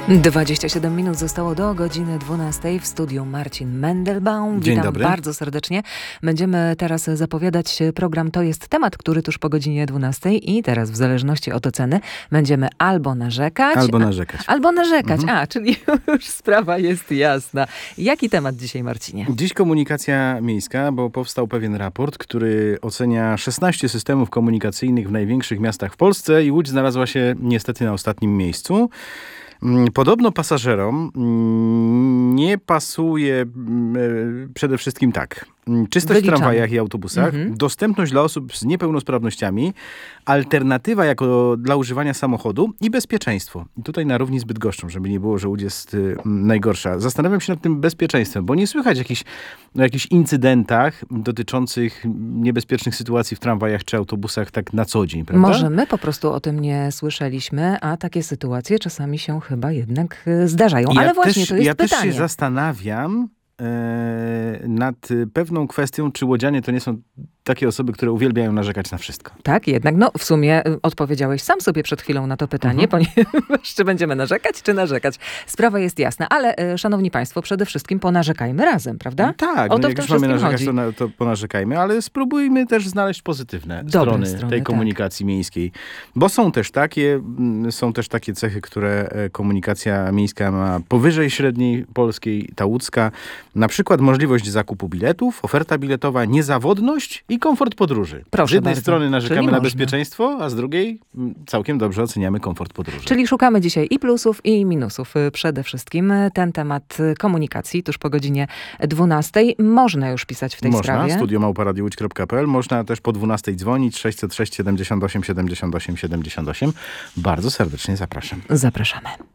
27 minut zostało do godziny 12. W studiu Marcin Mendelbaum. Dzień Witam dobry. bardzo serdecznie. Będziemy teraz zapowiadać program To jest temat, który tuż po godzinie 12. I teraz w zależności od oceny będziemy albo narzekać. Albo narzekać. Czyli już sprawa jest jasna. Jaki temat dzisiaj, Marcinie? Dziś komunikacja miejska, bo powstał pewien raport, który ocenia 16 systemów komunikacyjnych w największych miastach w Polsce i Łódź znalazła się niestety na ostatnim miejscu. Podobno pasażerom nie pasuje przede wszystkim tak. Czystość w tramwajach i autobusach, dostępność dla osób z niepełnosprawnościami, alternatywa dla używania samochodu i bezpieczeństwo. I tutaj na równi z Bydgoszczą, żeby nie było, że Łódź jest najgorsza. Zastanawiam się nad tym bezpieczeństwem, bo nie słychać o jakichś incydentach dotyczących niebezpiecznych sytuacji w tramwajach czy autobusach tak na co dzień, prawda? Może my po prostu o tym nie słyszeliśmy, a takie sytuacje czasami się chyba jednak zdarzają. Ale właśnie to jest pytanie. Ja też się zastanawiam nad pewną kwestią, czy łodzianie to nie są takie osoby, które uwielbiają narzekać na wszystko. Tak, jednak w sumie odpowiedziałeś sam sobie przed chwilą na to pytanie, ponieważ czy będziemy narzekać, czy narzekać. Sprawa jest jasna, ale szanowni państwo, przede wszystkim ponarzekajmy razem, prawda? Tak, jak już mamy narzekać, to ponarzekajmy, ale spróbujmy też znaleźć pozytywne strony tej komunikacji miejskiej. Bo są też takie cechy, które komunikacja miejska ma powyżej średniej polskiej, ta łódzka. Na przykład możliwość zakupu biletów, oferta biletowa, niezawodność i komfort podróży. Proszę z jednej bardzo. strony narzekamy na bezpieczeństwo, a z drugiej całkiem dobrze oceniamy komfort podróży. Czyli szukamy dzisiaj i plusów, i minusów. Przede wszystkim ten temat komunikacji tuż po godzinie 12. Można już pisać w tej sprawie. Można, studio@radiołódź.pl. Można też po 12 dzwonić 606 78 78 78. Bardzo serdecznie zapraszam. Zapraszamy.